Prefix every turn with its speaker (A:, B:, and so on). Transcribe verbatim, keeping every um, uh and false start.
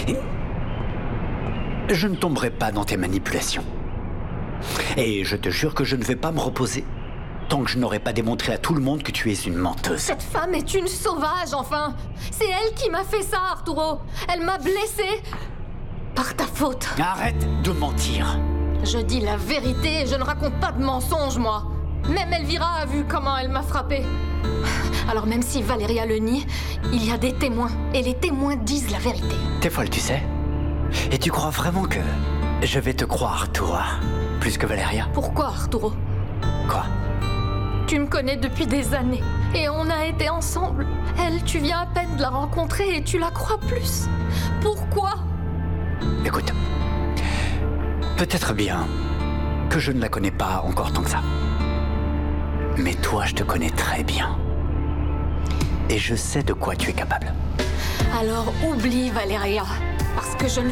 A: Et je ne tomberai pas dans tes manipulations. Et je te jure que je ne vais pas me reposer tant que je n'aurai pas démontré à tout le monde que tu es une menteuse.
B: Cette femme est une sauvage, enfin. C'est elle qui m'a fait ça, Arturo. Elle m'a blessée par ta faute.
A: Arrête de mentir.
B: Je dis la vérité et je ne raconte pas de mensonges, moi. Même Elvira a vu comment elle m'a frappée. Alors même si Valeria le nie, il y a des témoins. Et les témoins disent la vérité.
A: T'es folle, tu sais. Et tu crois vraiment que je vais te croire, toi, plus que Valeria?
B: Pourquoi, Arturo?
A: Quoi?
B: Tu me connais depuis des années. Et on a été ensemble. Elle, tu viens à peine de la rencontrer et tu la crois plus. Pourquoi?
A: Écoute, peut-être bien que je ne la connais pas encore tant que ça. Mais toi, je te connais très bien. Et je sais de quoi tu es capable.
B: Alors oublie Valeria. Parce que je ne